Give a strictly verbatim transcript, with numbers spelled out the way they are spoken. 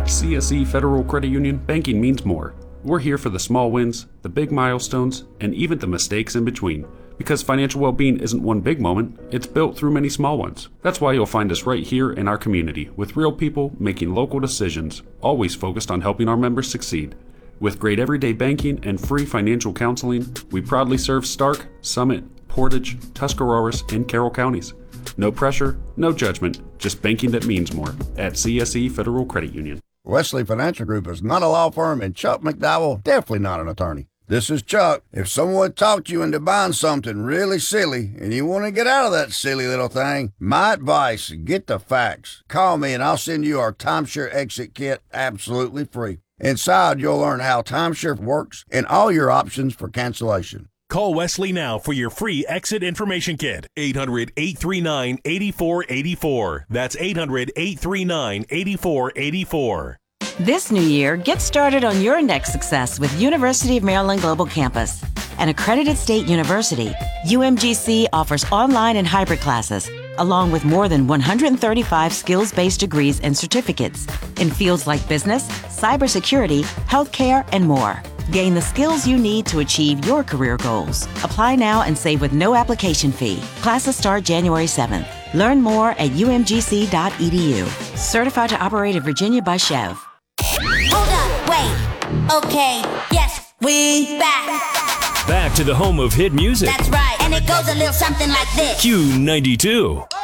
At C S E Federal Credit Union, banking means more. We're here for the small wins, the big milestones, and even the mistakes in between. Because financial well-being isn't one big moment, it's built through many small ones. That's why you'll find us right here in our community, with real people making local decisions, always focused on helping our members succeed. With great everyday banking and free financial counseling, we proudly serve Stark, Summit, Portage, Tuscarawas, and Carroll counties. No pressure, no judgment, just banking that means more at C S E Federal Credit Union. Wesley Financial Group is not a law firm, and Chuck McDowell definitely not an attorney. This is Chuck. If someone talked you into buying something really silly and you want to get out of that silly little thing, my advice, get the facts. Call me and I'll send you our timeshare exit kit absolutely free. Inside, you'll learn how timeshare works and all your options for cancellation. Call Wesley now for your free exit information kit. eight hundred, eight three nine, eight four eight four. That's eight hundred, eight three nine, eight four eight four. This new year, get started on your next success with University of Maryland Global Campus. An accredited state university, U M G C offers online and hybrid classes, along with more than one hundred thirty-five skills-based degrees and certificates in fields like business, cybersecurity, healthcare, and more. Gain the skills you need to achieve your career goals. Apply now and save with no application fee. Classes start January seventh. Learn more at U M G C dot E D U. Certified to operate in Virginia by Chev. Hold up, wait. Okay, yes, we back. Back to the home of hit music. That's right, and it goes a little something like this. Q ninety-two.